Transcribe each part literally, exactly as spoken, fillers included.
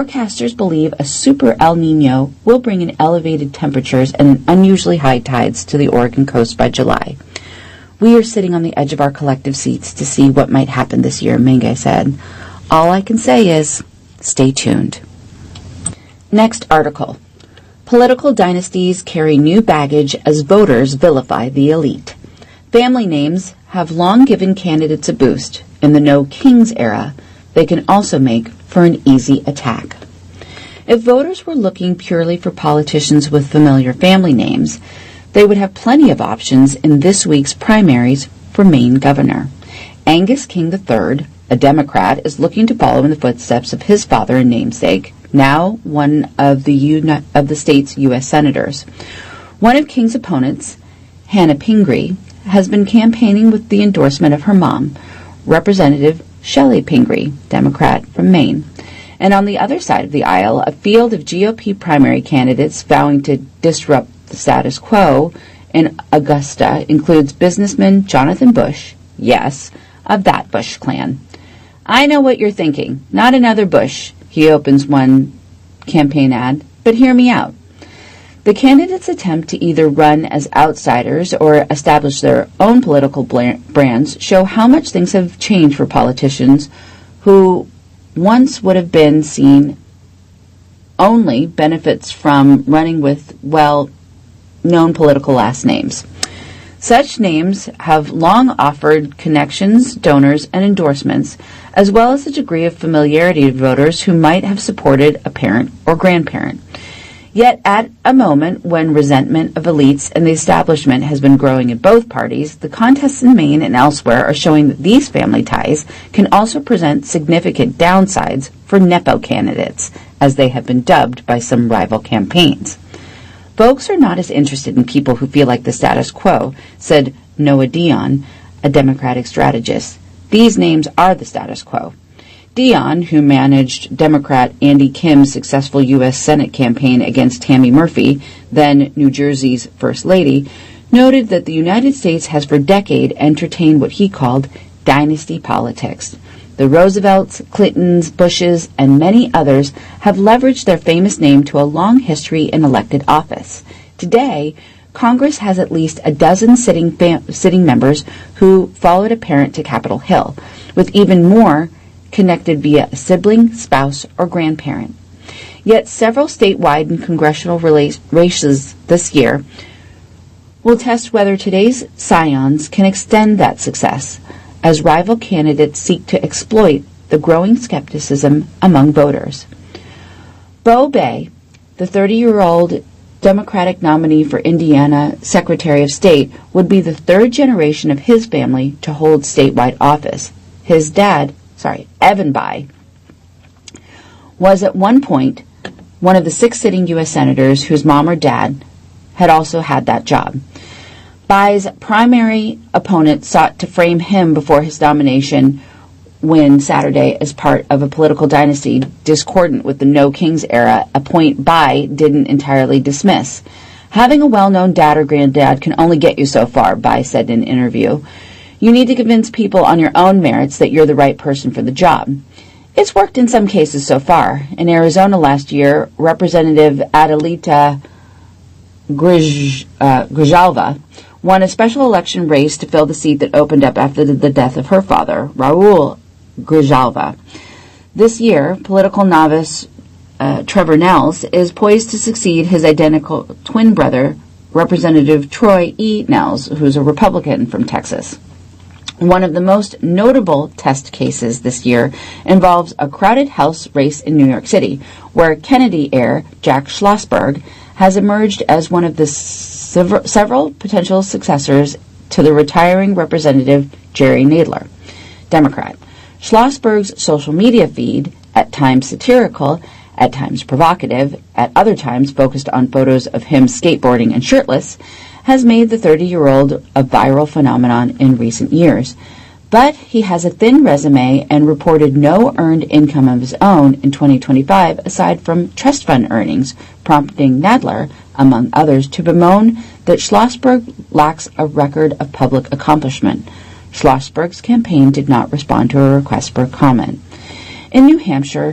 forecasters believe a super El Nino will bring in elevated temperatures and unusually high tides to the Oregon coast by July. We are sitting on the edge of our collective seats to see what might happen this year, Menge said. All I can say is, stay tuned. Next article. Political dynasties carry new baggage as voters vilify the elite. Family names have long given candidates a boost. In the no kings era, they can also make for an easy attack. If voters were looking purely for politicians with familiar family names, they would have plenty of options in this week's primaries for Maine governor. Angus King the third, a Democrat, is looking to follow in the footsteps of his father and namesake, now one of the uni- of the state's U S senators. One of King's opponents, Hannah Pingree, has been campaigning with the endorsement of her mom, Representative Shelley Pingree, Democrat from Maine. And on the other side of the aisle, a field of G O P primary candidates vowing to disrupt the status quo in Augusta includes businessman Jonathan Bush, yes, of that Bush clan. I know what you're thinking. Not another Bush, he opens one campaign ad, but hear me out. The candidates attempt to either run as outsiders or establish their own political brands show how much things have changed for politicians who once would have been seen only benefits from running with, well, known political last names. Such names have long offered connections, donors, and endorsements, as well as a degree of familiarity to voters who might have supported a parent or grandparent. Yet at a moment when resentment of elites and the establishment has been growing in both parties, the contests in Maine and elsewhere are showing that these family ties can also present significant downsides for Nepo candidates, as they have been dubbed by some rival campaigns. Folks are not as interested in people who feel like the status quo, said Noah Dion, a Democratic strategist. These names are the status quo. Dion, who managed Democrat Andy Kim's successful U S Senate campaign against Tammy Murphy, then New Jersey's First Lady, noted that the United States has for decades entertained what he called dynasty politics. The Roosevelts, Clintons, Bushes, and many others have leveraged their famous name to a long history in elected office. Today, Congress has at least a dozen sitting fam- sitting members who followed a parent to Capitol Hill, with even more connected via a sibling, spouse, or grandparent. Yet several statewide and congressional rela- races this year will test whether today's scions can extend that success, as rival candidates seek to exploit the growing skepticism among voters. Bo Bay, the thirty-year-old Democratic nominee for Indiana Secretary of State, would be the third generation of his family to hold statewide office. His dad, sorry, Evan Bayh, was at one point one of the six sitting U S senators whose mom or dad had also had that job. Bayh's primary opponent sought to frame him before his nomination win Saturday as part of a political dynasty discordant with the No Kings era, a point Bayh didn't entirely dismiss. Having a well-known dad or granddad can only get you so far, Bayh said in an interview. You need to convince people on your own merits that you're the right person for the job. It's worked in some cases so far. In Arizona last year, Representative Adelita Grij, uh, Grijalva won a special election race to fill the seat that opened up after the, the death of her father, Raul Grijalva. This year, political novice uh, Trevor Nels is poised to succeed his identical twin brother, Representative Troy E. Nels, who's a Republican from Texas. One of the most notable test cases this year involves a crowded House race in New York City, where Kennedy heir Jack Schlossberg has emerged as one of the sever- several potential successors to the retiring Representative Jerry Nadler, Democrat. Schlossberg's social media feed, at times satirical, at times provocative, at other times focused on photos of him skateboarding and shirtless, has made the thirty-year-old a viral phenomenon in recent years. But he has a thin resume and reported no earned income of his own in twenty twenty-five aside from trust fund earnings, prompting Nadler, among others, to bemoan that Schlossberg lacks a record of public accomplishment. Schlossberg's campaign did not respond to a request for comment. In New Hampshire,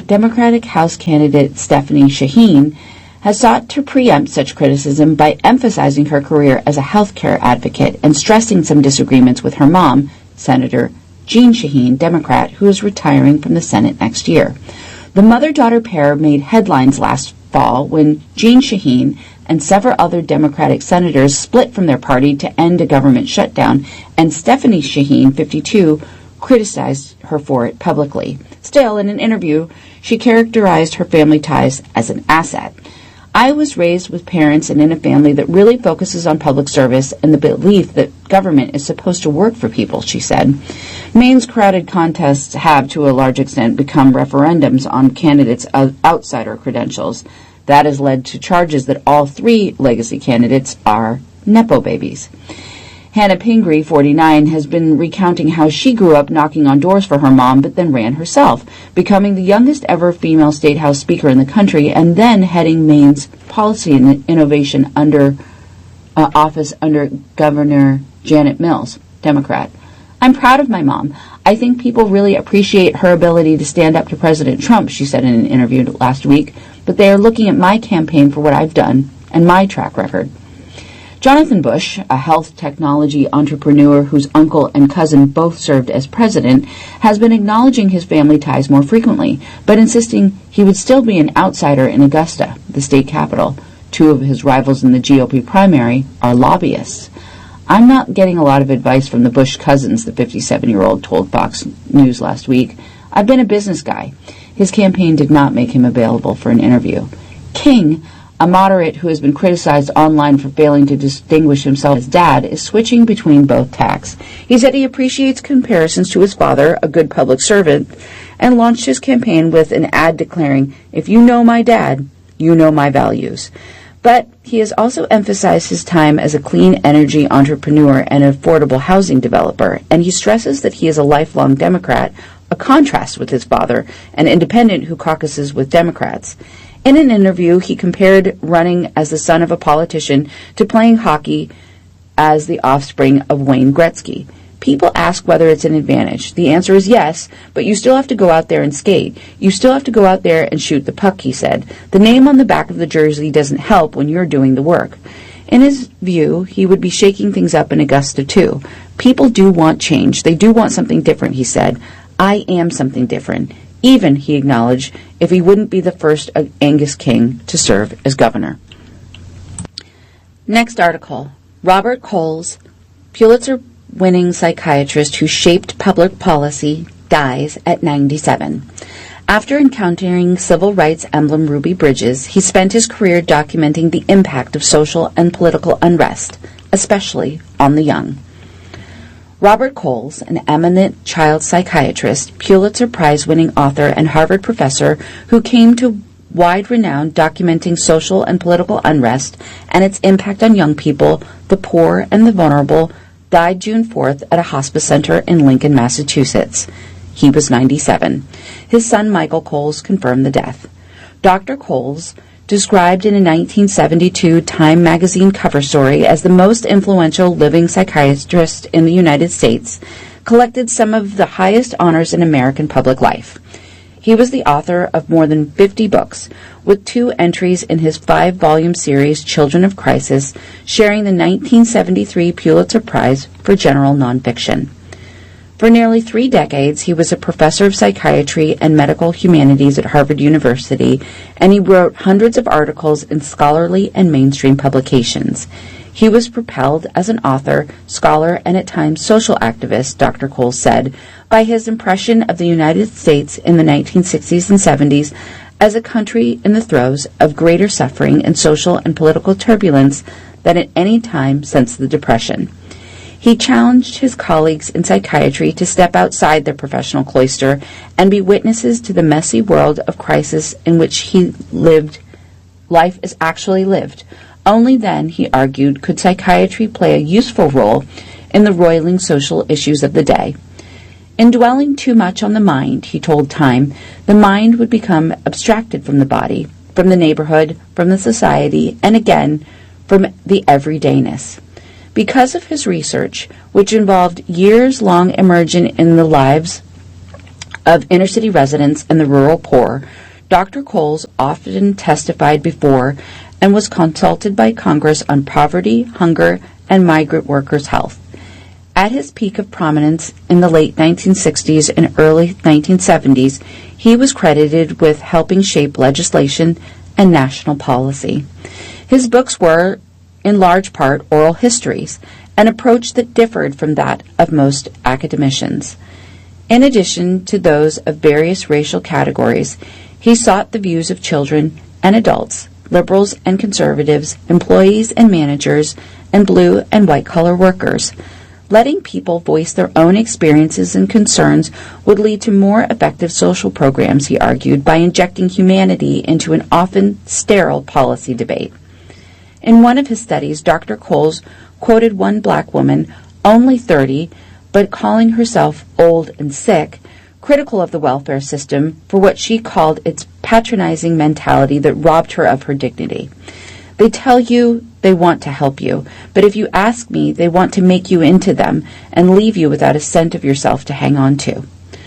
Democratic House candidate Stephanie Shaheen has sought to preempt such criticism by emphasizing her career as a health care advocate and stressing some disagreements with her mom, Senator Jeanne Shaheen, Democrat, who is retiring from the Senate next year. The mother-daughter pair made headlines last fall when Jeanne Shaheen and several other Democratic senators split from their party to end a government shutdown, and Stephanie Shaheen, fifty-two, criticized her for it publicly. Still, in an interview, she characterized her family ties as an asset. I was raised with parents and in a family that really focuses on public service and the belief that government is supposed to work for people, she said. Maine's crowded contests have, to a large extent, become referendums on candidates' outsider credentials. That has led to charges that all three legacy candidates are Nepo babies. Hannah Pingree, forty-nine, has been recounting how she grew up knocking on doors for her mom, but then ran herself, becoming the youngest ever female state house speaker in the country, and then heading Maine's policy and innovation under uh, office under Governor Janet Mills, Democrat. I'm proud of my mom. I think people really appreciate her ability to stand up to President Trump, she said in an interview last week, but they are looking at my campaign for what I've done and my track record. Jonathan Bush, a health technology entrepreneur whose uncle and cousin both served as president, has been acknowledging his family ties more frequently, but insisting he would still be an outsider in Augusta, the state capital. Two of his rivals in the G O P primary are lobbyists. I'm not getting a lot of advice from the Bush cousins, the fifty-seven-year-old told Fox News last week. I've been a business guy. His campaign did not make him available for an interview. King, a moderate who has been criticized online for failing to distinguish himself as dad, is switching between both tacks. He said he appreciates comparisons to his father, a good public servant, and launched his campaign with an ad declaring, "If you know my dad, you know my values." But he has also emphasized his time as a clean energy entrepreneur and affordable housing developer, and he stresses that he is a lifelong Democrat, a contrast with his father, an independent who caucuses with Democrats. In an interview, he compared running as the son of a politician to playing hockey as the offspring of Wayne Gretzky. People ask whether it's an advantage. The answer is yes, but you still have to go out there and skate. You still have to go out there and shoot the puck, he said. The name on the back of the jersey doesn't help when you're doing the work. In his view, he would be shaking things up in Augusta, too. People do want change. They do want something different, he said. I am something different. Even, he acknowledged, if he wouldn't be the first Angus King to serve as governor. Next article. Robert Coles, Pulitzer-winning psychiatrist who shaped public policy, dies at ninety-seven. After encountering civil rights emblem Ruby Bridges, he spent his career documenting the impact of social and political unrest, especially on the young. Robert Coles, an eminent child psychiatrist, Pulitzer Prize-winning author, and Harvard professor who came to wide renown documenting social and political unrest and its impact on young people, the poor, and the vulnerable, died June fourth at a hospice center in Lincoln, Massachusetts. He was ninety-seven. His son, Michael Coles, confirmed the death. Doctor Coles, described in a nineteen seventy-two Time magazine cover story as the most influential living psychiatrist in the United States, collected some of the highest honors in American public life. He was the author of more than fifty books, with two entries in his five-volume series Children of Crisis, sharing the nineteen seventy-three Pulitzer Prize for General Nonfiction. For nearly three decades, he was a professor of psychiatry and medical humanities at Harvard University, and he wrote hundreds of articles in scholarly and mainstream publications. He was propelled as an author, scholar, and at times social activist, Doctor Coles said, by his impression of the United States in the nineteen sixties and seventies as a country in the throes of greater suffering and social and political turbulence than at any time since the Depression. He challenged his colleagues in psychiatry to step outside their professional cloister and be witnesses to the messy world of crisis in which he lived. Life is actually lived. Only then, he argued, could psychiatry play a useful role in the roiling social issues of the day. In dwelling too much on the mind, he told Time, the mind would become abstracted from the body, from the neighborhood, from the society, and again, from the everydayness. Because of his research, which involved years-long immersion in the lives of inner-city residents and the rural poor, Doctor Coles often testified before and was consulted by Congress on poverty, hunger, and migrant workers' health. At his peak of prominence in the late nineteen sixties and early nineteen seventies, he was credited with helping shape legislation and national policy. His books were, in large part, oral histories, an approach that differed from that of most academicians. In addition to those of various racial categories, he sought the views of children and adults, liberals and conservatives, employees and managers, and blue and white-collar workers. Letting people voice their own experiences and concerns would lead to more effective social programs, he argued, by injecting humanity into an often sterile policy debate. In one of his studies, Doctor Coles quoted one black woman, only thirty, but calling herself old and sick, critical of the welfare system for what she called its patronizing mentality that robbed her of her dignity. They tell you they want to help you, but if you ask me, they want to make you into them and leave you without a cent of yourself to hang on to.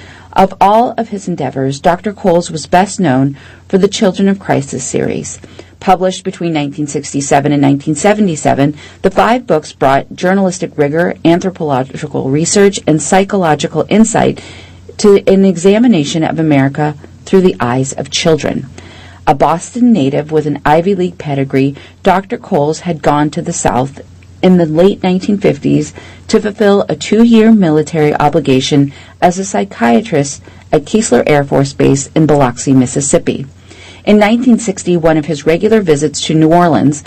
Of all of his endeavors, Doctor Coles was best known for the Children of Crisis series. Published between nineteen sixty-seven and nineteen seventy-seven, the five books brought journalistic rigor, anthropological research, and psychological insight to an examination of America through the eyes of children. A Boston native with an Ivy League pedigree, Doctor Coles had gone to the South in the late nineteen fifties to fulfill a two-year military obligation as a psychiatrist at Keesler Air Force Base in Biloxi, Mississippi. In nineteen sixty, one of his regular visits to New Orleans,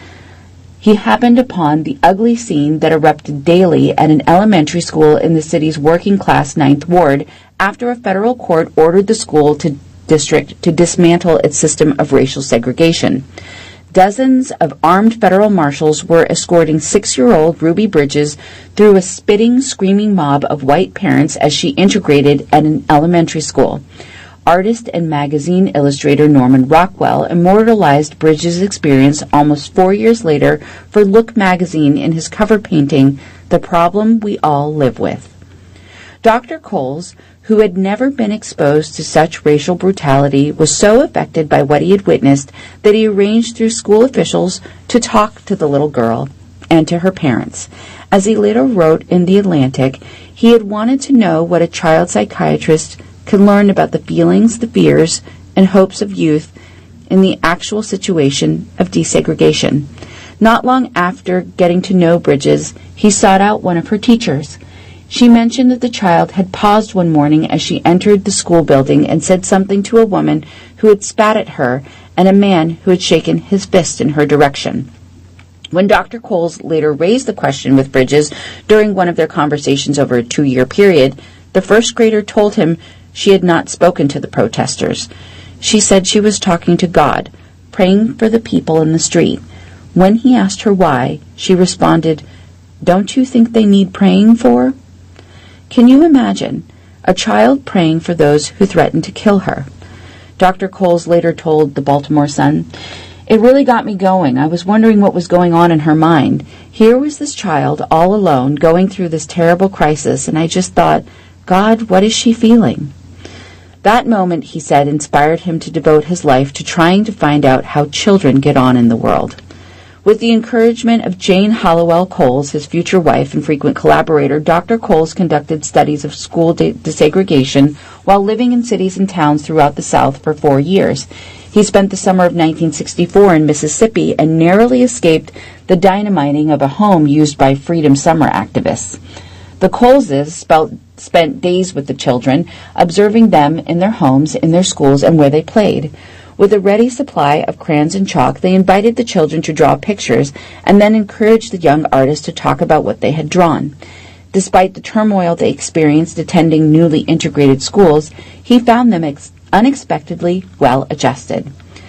he happened upon the ugly scene that erupted daily at an elementary school in the city's working-class Ninth Ward after a federal court ordered the school to district to dismantle its system of racial segregation. Dozens of armed federal marshals were escorting six-year-old Ruby Bridges through a spitting, screaming mob of white parents as she integrated at an elementary school. Artist and magazine illustrator Norman Rockwell immortalized Bridges' experience almost four years later for Look magazine in his cover painting, The Problem We All Live With. Doctor Coles, who had never been exposed to such racial brutality, was so affected by what he had witnessed that he arranged through school officials to talk to the little girl and to her parents. As he later wrote in The Atlantic, he had wanted to know what a child psychiatrist could learn about the feelings, the fears, and hopes of youth in the actual situation of desegregation. Not long after getting to know Bridges, he sought out one of her teachers. She mentioned that the child had paused one morning as she entered the school building and said something to a woman who had spat at her and a man who had shaken his fist in her direction. When Doctor Coles later raised the question with Bridges during one of their conversations over a two-year period, the first grader told him she had not spoken to the protesters. She said she was talking to God, praying for the people in the street. When he asked her why, she responded, "Don't you think they need praying for?" Can you imagine a child praying for those who threatened to kill her? Doctor Coles later told the Baltimore Sun, "It really got me going. I was wondering what was going on in her mind. Here was this child all alone going through this terrible crisis, and I just thought, God, what is she feeling?" That moment, he said, inspired him to devote his life to trying to find out how children get on in the world. With the encouragement of Jane Hollowell Coles, his future wife and frequent collaborator, Doctor Coles conducted studies of school de- desegregation while living in cities and towns throughout the South for four years. He spent the summer of nineteen sixty-four in Mississippi and narrowly escaped the dynamiting of a home used by Freedom Summer activists. The Coleses spelt, spent days with the children, observing them in their homes, in their schools, and where they played. With a ready supply of crayons and chalk, they invited the children to draw pictures and then encouraged the young artists to talk about what they had drawn. Despite the turmoil they experienced attending newly integrated schools, he found them ex- unexpectedly well-adjusted.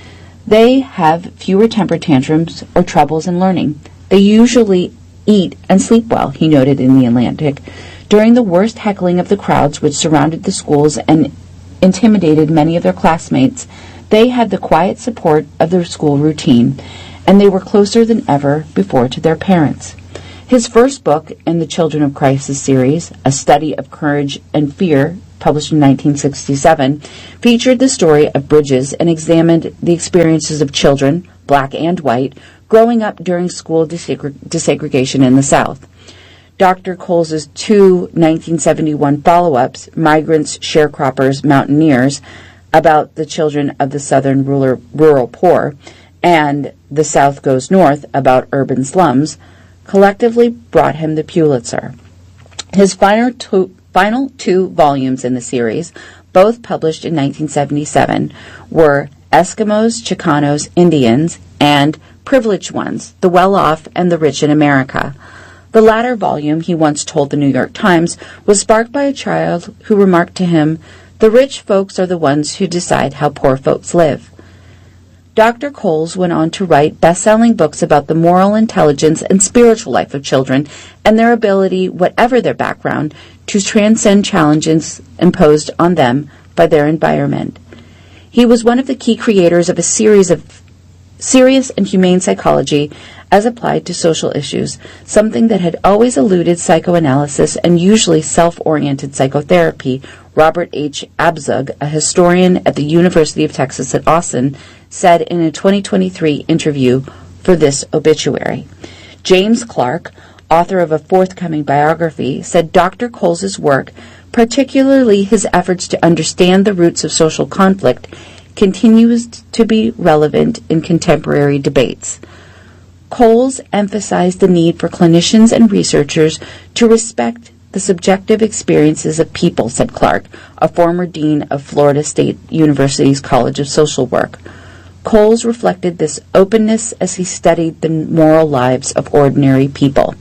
They have fewer temper tantrums or troubles in learning. They usually eat and sleep well, he noted in The Atlantic. During the worst heckling of the crowds which surrounded the schools and intimidated many of their classmates, they had the quiet support of their school routine, and they were closer than ever before to their parents. His first book in the Children of Crisis series, A Study of Courage and Fear, published in nineteen sixty-seven, featured the story of Bridges and examined the experiences of children, black and white, growing up during school desegre- desegregation in the South. Doctor Coles's two nineteen seventy-one follow-ups, Migrants, Sharecroppers, Mountaineers, about the children of the Southern rural, rural poor, and The South Goes North, about urban slums, collectively brought him the Pulitzer. His final two, final two volumes in the series, both published in nineteen seventy-seven, were Eskimos, Chicanos, Indians, and Privileged Ones, the Well-Off and the Rich in America. The latter volume, he once told the New York Times, was sparked by a child who remarked to him, "The rich folks are the ones who decide how poor folks live." Doctor Coles went on to write best-selling books about the moral intelligence and spiritual life of children and their ability, whatever their background, to transcend challenges imposed on them by their environment. He was one of the key creators of a series of serious and humane psychology as applied to social issues, something that had always eluded psychoanalysis and usually self-oriented psychotherapy. Robert H. Abzug, a historian at the University of Texas at Austin, said in a twenty twenty-three interview for this obituary. James Clark, author of a forthcoming biography, said Doctor Coles's work, particularly his efforts to understand the roots of social conflict, continues to be relevant in contemporary debates. Coles emphasized the need for clinicians and researchers to respect the subjective experiences of people, said Clark, a former dean of Florida State University's College of Social Work. Coles reflected this openness as he studied the moral lives of ordinary people.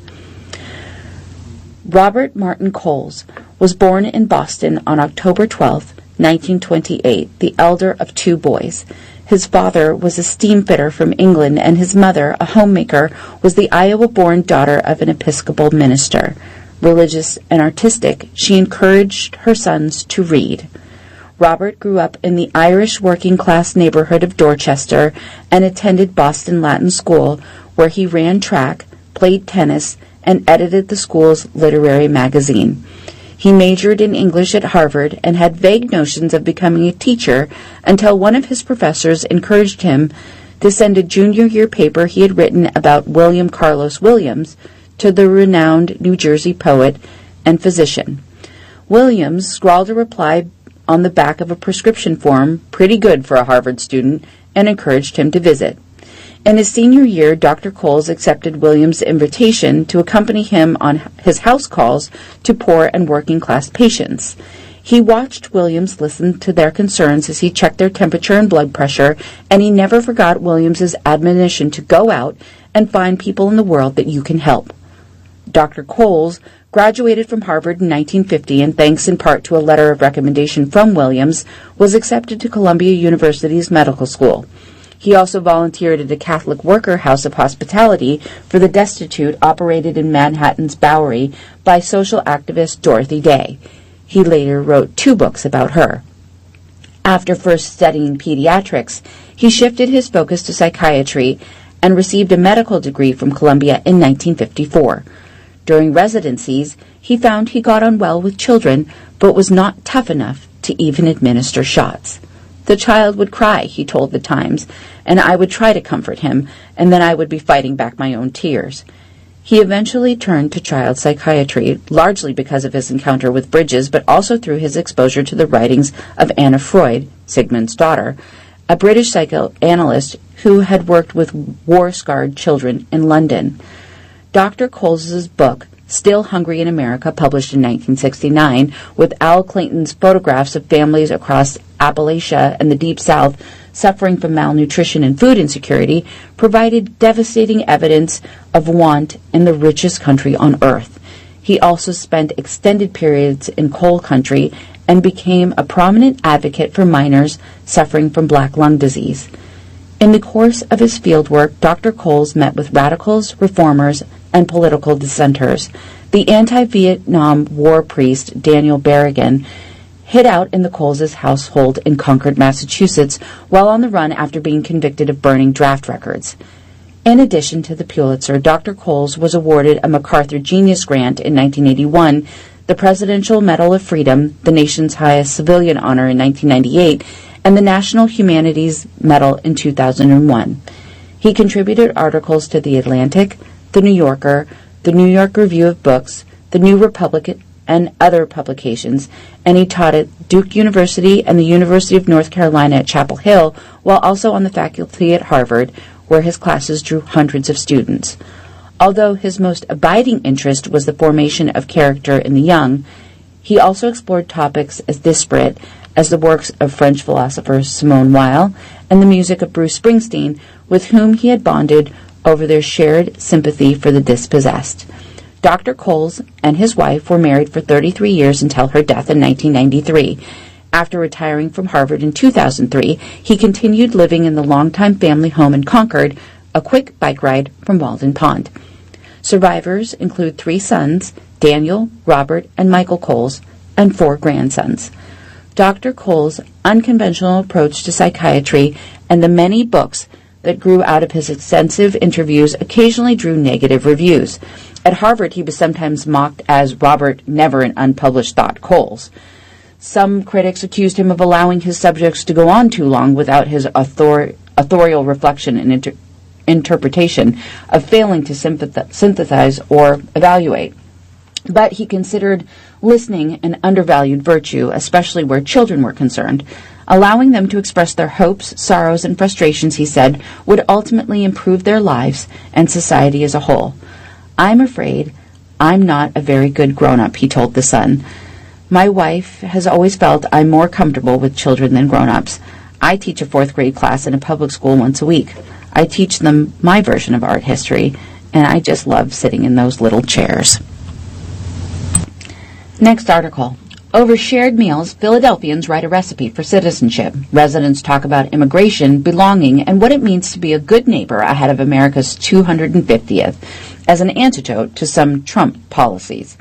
Robert Martin Coles was born in Boston on October twelfth, nineteen twenty-eight, the elder of two boys. His father was a steamfitter from England, and his mother, a homemaker, was the Iowa-born daughter of an Episcopal minister. Religious and artistic, she encouraged her sons to read. Robert grew up in the Irish working-class neighborhood of Dorchester and attended Boston Latin School, where he ran track, played tennis, and edited the school's literary magazine. He majored in English at Harvard and had vague notions of becoming a teacher until one of his professors encouraged him to send a junior year paper he had written about William Carlos Williams to the renowned New Jersey poet and physician. Williams scrawled a reply on the back of a prescription form, pretty good for a Harvard student, and encouraged him to visit. In his senior year, Doctor Coles accepted Williams' invitation to accompany him on his house calls to poor and working-class patients. He watched Williams listen to their concerns as he checked their temperature and blood pressure, and he never forgot Williams' admonition to go out and find people in the world that you can help. Doctor Coles graduated from Harvard in nineteen fifty, and thanks in part to a letter of recommendation from Williams, was accepted to Columbia University's medical school. He also volunteered at a Catholic worker house of hospitality for the destitute operated in Manhattan's Bowery by social activist Dorothy Day. He later wrote two books about her. After first studying pediatrics, he shifted his focus to psychiatry and received a medical degree from Columbia in nineteen fifty-four. During residencies, he found he got on well with children, but was not tough enough to even administer shots. The child would cry, he told the Times, and I would try to comfort him, and then I would be fighting back my own tears. He eventually turned to child psychiatry, largely because of his encounter with Bridges, but also through his exposure to the writings of Anna Freud, Sigmund's daughter, a British psychoanalyst who had worked with war-scarred children in London. Doctor Coles's book, Still Hungry in America, published in nineteen sixty-nine, with Al Clayton's photographs of families across Appalachia and the Deep South suffering from malnutrition and food insecurity, provided devastating evidence of want in the richest country on earth. He also spent extended periods in coal country and became a prominent advocate for miners suffering from black lung disease. In the course of his fieldwork, Doctor Coles met with radicals, reformers, and political dissenters. The anti-Vietnam War priest Daniel Berrigan hid out in the Coles' household in Concord, Massachusetts, while on the run after being convicted of burning draft records. In addition to the Pulitzer, Doctor Coles was awarded a MacArthur Genius Grant in nineteen eighty-one, the Presidential Medal of Freedom, the nation's highest civilian honor, in nineteen ninety-eight, and the National Humanities Medal in two thousand one. He contributed articles to The Atlantic, The New Yorker, The New York Review of Books, The New Republic, and other publications, and he taught at Duke University and the University of North Carolina at Chapel Hill, while also on the faculty at Harvard, where his classes drew hundreds of students. Although his most abiding interest was the formation of character in the young, he also explored topics as disparate as the works of French philosopher Simone Weil and the music of Bruce Springsteen, with whom he had bonded over their shared sympathy for the dispossessed. Doctor Coles and his wife were married for thirty-three years until her death in nineteen ninety-three. After retiring from Harvard in two thousand three, he continued living in the longtime family home in Concord, a quick bike ride from Walden Pond. Survivors include three sons, Daniel, Robert, and Michael Coles, and four grandsons. Doctor Coles' unconventional approach to psychiatry and the many books that grew out of his extensive interviews occasionally drew negative reviews. At Harvard, he was sometimes mocked as Robert Never an Unpublished Thought Coles. Some critics accused him of allowing his subjects to go on too long without his author- authorial reflection and inter- interpretation, of failing to sympath- synthesize or evaluate. But he considered listening an undervalued virtue, especially where children were concerned. Allowing them to express their hopes, sorrows, and frustrations, he said, would ultimately improve their lives and society as a whole. "I'm afraid I'm not a very good grown-up," he told The Sun. "My wife has always felt I'm more comfortable with children than grown-ups. I teach a fourth grade class in a public school once a week. I teach them my version of art history, and I just love sitting in those little chairs." Next article. Over shared meals, Philadelphians write a recipe for citizenship. Residents talk about immigration, belonging, and what it means to be a good neighbor ahead of America's two hundred fiftieth, as an antidote to some Trump policies.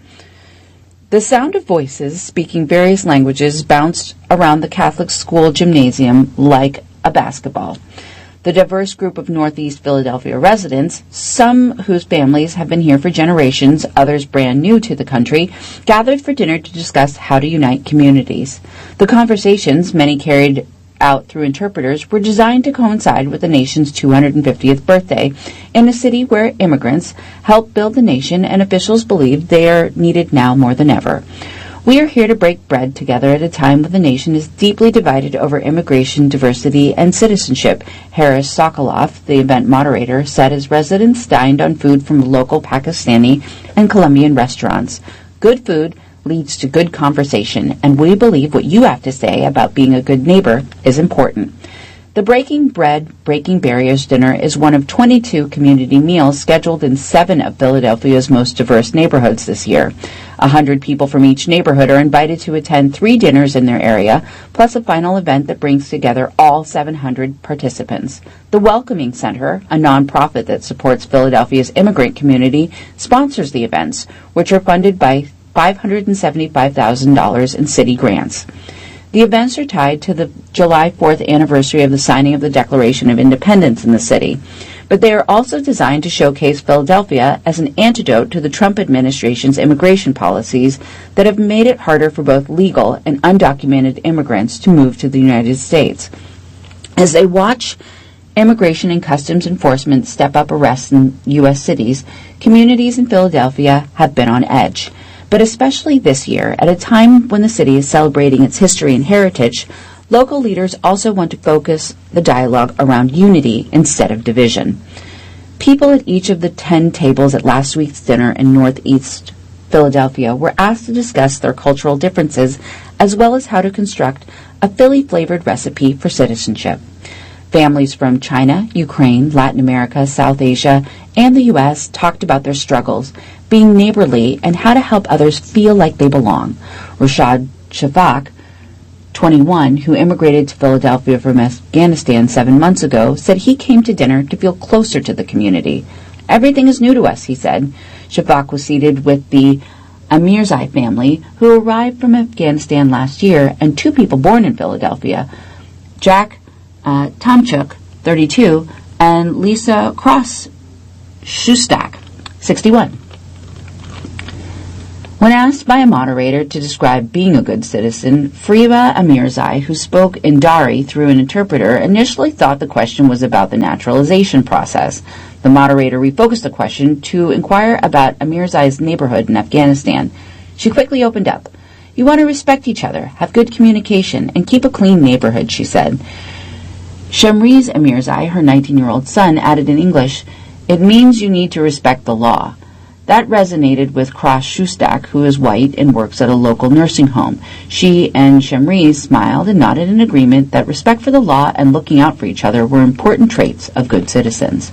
The sound of voices speaking various languages bounced around the Catholic school gymnasium like a basketball. The diverse group of Northeast Philadelphia residents, some whose families have been here for generations, others brand new to the country, gathered for dinner to discuss how to unite communities. The conversations, many carried out through interpreters, were designed to coincide with the nation's two hundred fiftieth birthday in a city where immigrants helped build the nation and officials believe they are needed now more than ever. "We are here to break bread together at a time when the nation is deeply divided over immigration, diversity, and citizenship," Harris Sokoloff, the event moderator, said as residents dined on food from local Pakistani and Colombian restaurants. "Good food leads to good conversation, and we believe what you have to say about being a good neighbor is important." The Breaking Bread, Breaking Barriers dinner is one of twenty-two community meals scheduled in seven of Philadelphia's most diverse neighborhoods this year. A hundred people from each neighborhood are invited to attend three dinners in their area, plus a final event that brings together all seven hundred participants. The Welcoming Center, a nonprofit that supports Philadelphia's immigrant community, sponsors the events, which are funded by five hundred seventy-five thousand dollars in city grants. The events are tied to the July fourth anniversary of the signing of the Declaration of Independence in the city, but they are also designed to showcase Philadelphia as an antidote to the Trump administration's immigration policies that have made it harder for both legal and undocumented immigrants to move to the United States. As they watch immigration and customs enforcement step up arrests in U S cities, communities in Philadelphia have been on edge. But especially this year, at a time when the city is celebrating its history and heritage, local leaders also want to focus the dialogue around unity instead of division. People at each of the ten tables at last week's dinner in Northeast Philadelphia were asked to discuss their cultural differences as well as how to construct a Philly-flavored recipe for citizenship. Families from China, Ukraine, Latin America, South Asia, and the U S talked about their struggles, being neighborly, and how to help others feel like they belong. Rashad Shafak, twenty-one, who immigrated to Philadelphia from Afghanistan seven months ago, said he came to dinner to feel closer to the community. "Everything is new to us," he said. Shafak was seated with the Amirzai family, who arrived from Afghanistan last year, and two people born in Philadelphia, Jack uh, Tomchuk, thirty-two, and Lisa Cross Shustak, sixty-one. When asked by a moderator to describe being a good citizen, Fariba Amirzai, who spoke in Dari through an interpreter, initially thought the question was about the naturalization process. The moderator refocused the question to inquire about Amirzai's neighborhood in Afghanistan. She quickly opened up. "You want to respect each other, have good communication, and keep a clean neighborhood," she said. Shamriz Amirzai, her nineteen-year-old son, added in English, "It means you need to respect the law." That resonated with Cross Shustak, who is white and works at a local nursing home. She and Shamriz smiled and nodded in agreement that respect for the law and looking out for each other were important traits of good citizens.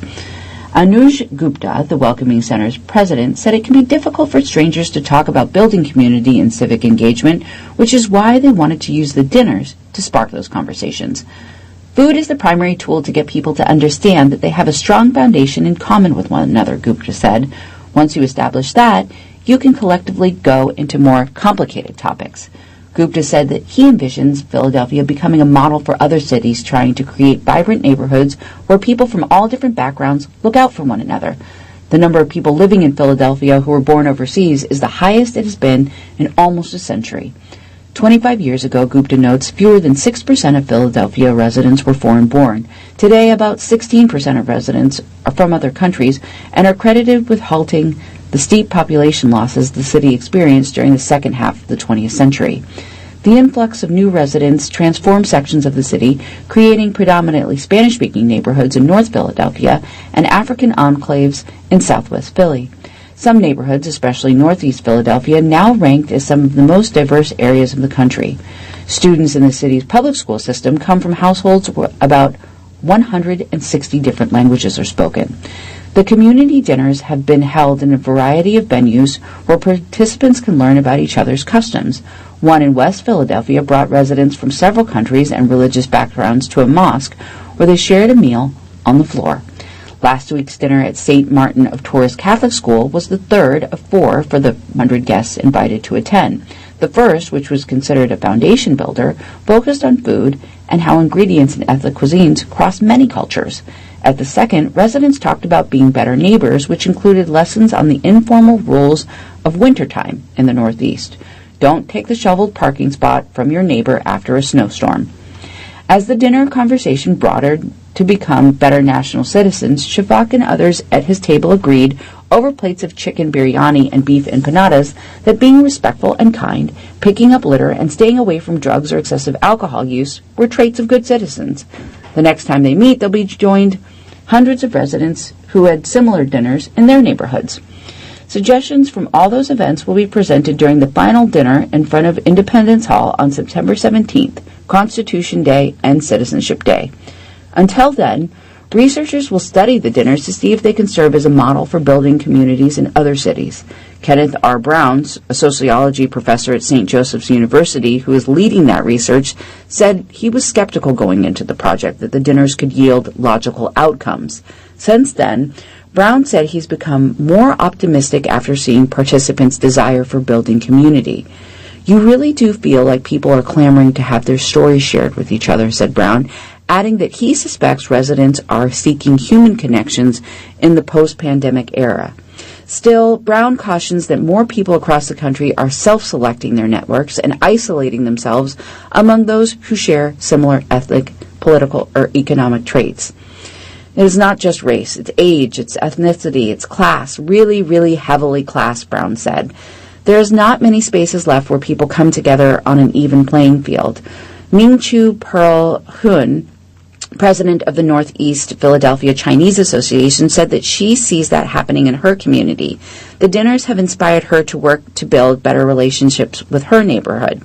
Anuj Gupta, the Welcoming Center's president, said it can be difficult for strangers to talk about building community and civic engagement, which is why they wanted to use the dinners to spark those conversations. Food is the primary tool to get people to understand that they have a strong foundation in common with one another, Gupta said. Once you establish that, you can collectively go into more complicated topics. Gupta said that he envisions Philadelphia becoming a model for other cities trying to create vibrant neighborhoods where people from all different backgrounds look out for one another. The number of people living in Philadelphia who were born overseas is the highest it has been in almost a century. twenty-five years ago, Gupta notes, fewer than six percent of Philadelphia residents were foreign-born. Today, about sixteen percent of residents are from other countries and are credited with halting the steep population losses the city experienced during the second half of the twentieth century. The influx of new residents transformed sections of the city, creating predominantly Spanish-speaking neighborhoods in North Philadelphia and African enclaves in Southwest Philly. Some neighborhoods, especially Northeast Philadelphia, now ranked as some of the most diverse areas of the country. Students in the city's public school system come from households where about one hundred sixty different languages are spoken. The community dinners have been held in a variety of venues where participants can learn about each other's customs. One in West Philadelphia brought residents from several countries and religious backgrounds to a mosque where they shared a meal on the floor. Last week's dinner at Saint Martin of Tours Catholic School was the third of four for the one hundred guests invited to attend. The first, which was considered a foundation builder, focused on food and how ingredients in ethnic cuisines cross many cultures. At the second, residents talked about being better neighbors, which included lessons on the informal rules of wintertime in the Northeast. Don't take the shoveled parking spot from your neighbor after a snowstorm. As the dinner conversation broadened to become better national citizens, Shafak and others at his table agreed, over plates of chicken biryani and beef empanadas, that being respectful and kind, picking up litter, and staying away from drugs or excessive alcohol use were traits of good citizens. The next time they meet, they'll be joined hundreds of residents who had similar dinners in their neighborhoods. Suggestions from all those events will be presented during the final dinner in front of Independence Hall on September seventeenth, Constitution Day and Citizenship Day. Until then, researchers will study the dinners to see if they can serve as a model for building communities in other cities. Kenneth R. Brown, a sociology professor at Saint Joseph's University who is leading that research, said he was skeptical going into the project that the dinners could yield logical outcomes. Since then, Brown said he's become more optimistic after seeing participants' desire for building community. You really do feel like people are clamoring to have their stories shared with each other, said Brown, adding that he suspects residents are seeking human connections in the post-pandemic era. Still, Brown cautions that more people across the country are self-selecting their networks and isolating themselves among those who share similar ethnic, political, or economic traits. It is not just race, it's age, it's ethnicity, it's class, really, really heavily class, Brown said. There is not many spaces left where people come together on an even playing field. Ming-Chu Pearl Hun, president of the Northeast Philadelphia Chinese Association, said that she sees that happening in her community. The dinners have inspired her to work to build better relationships with her neighborhood.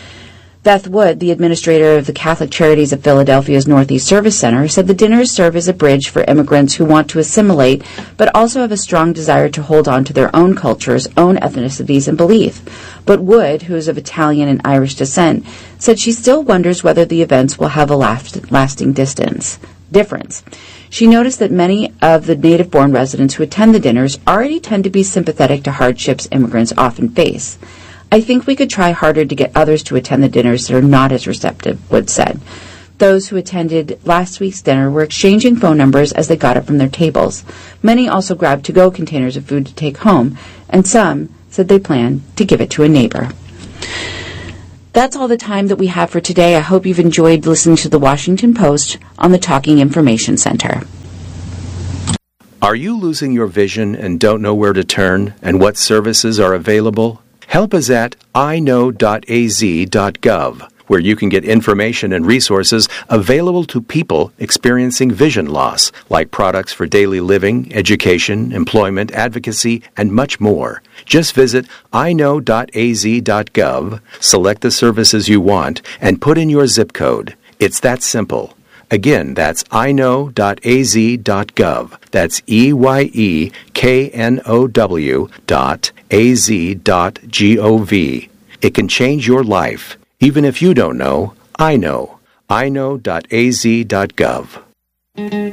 Beth Wood, the administrator of the Catholic Charities of Philadelphia's Northeast Service Center, said the dinners serve as a bridge for immigrants who want to assimilate but also have a strong desire to hold on to their own cultures, own ethnicities, and belief. But Wood, who is of Italian and Irish descent, said she still wonders whether the events will have a last, lasting distance, difference. She noticed that many of the native-born residents who attend the dinners already tend to be sympathetic to hardships immigrants often face. I think we could try harder to get others to attend the dinners that are not as receptive, Wood said. Those who attended last week's dinner were exchanging phone numbers as they got up from their tables. Many also grabbed to-go containers of food to take home, and some said they plan to give it to a neighbor. That's all the time that we have for today. I hope you've enjoyed listening to the Washington Post on the Talking Information Center. Are you losing your vision and don't know where to turn and what services are available? Help is at i know dot a z dot gov, where you can get information and resources available to people experiencing vision loss, like products for daily living, education, employment, advocacy, and much more. Just visit i know dot a z dot gov, select the services you want, and put in your zip code. It's that simple. Again, that's i know dot a z dot gov. That's E Y E K N O W dot A Z dot G O V. It can change your life. Even if you don't know, I know. i know dot a z dot gov.